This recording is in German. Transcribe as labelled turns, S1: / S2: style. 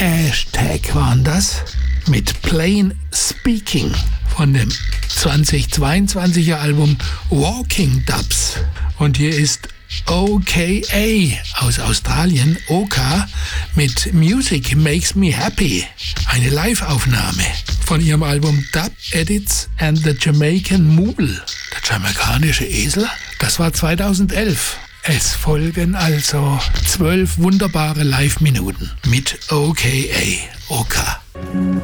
S1: Hashtag waren das mit Plain Speaking von dem 2022er Album Walking Dubs. Und hier ist OKA aus Australien, OK, mit Music Makes Me Happy. Eine Live-Aufnahme von ihrem Album Dub Edits and the Jamaican Mule. Der jamaikanische Esel, das war 2011. Es folgen also 12 wunderbare Live-Minuten mit OKA, OK.